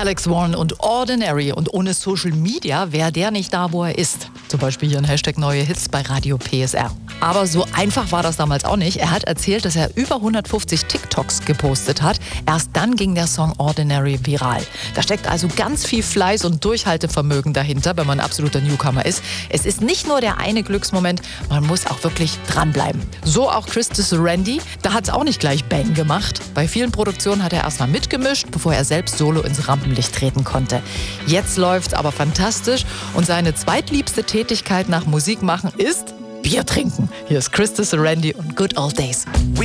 Alex Warren und Ordinary. Und ohne Social Media wäre der nicht da, wo er ist. Zum Beispiel hier ein Hashtag neue Hits bei Radio PSR. Aber so einfach war das damals auch nicht. Er hat erzählt, dass er über 150 TikToks gepostet hat. Erst dann ging der Song Ordinary viral. Da steckt also ganz viel Fleiß und Durchhaltevermögen dahinter, wenn man ein absoluter Newcomer ist. Es ist nicht nur der eine Glücksmoment, man muss auch wirklich dranbleiben. So auch Christus Randy. Da hat es auch nicht gleich Bang gemacht. Bei vielen Produktionen hat er erstmal mitgemischt, bevor er selbst solo ins Rampenlicht treten konnte. Jetzt läuft's aber fantastisch und seine zweitliebste Tätigkeit nach Musik machen ist Bier trinken. Hier ist Christus Randy und Good Old Days.